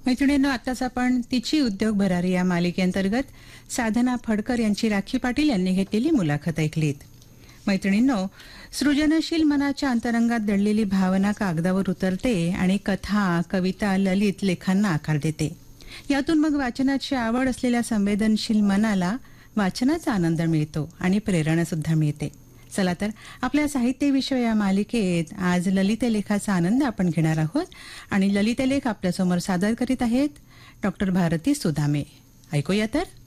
मैत्रिणींनो, आताच आपण तिची उद्योग भरारी या मालिकेअंतर्गत साधना फडकर यांची राखी पाटील यांनी घेतलेली मुलाखत ऐकलीत. मैत्रिणींनो, सृजनशील मनाच्या अंतरंगात दडलेली भावना कागदावर उतरते आणि कथा, कविता, ललित लेखांना आकार देते. यातून मग वाचनाची आवड असलेल्या संवेदनशील मनाला वाचनाचा आनंद मिळतो आणि प्रेरणा सुद्धा मिळते. चला तर आपल्या साहित्यविषय या मालिकेत आज ललित लेखाचा आनंद आपण घेणार आहोत आणि ललित लेख आपल्यासमोर सादर करीत आहेत डॉक्टर भारती सुदामे. ऐकूया तर.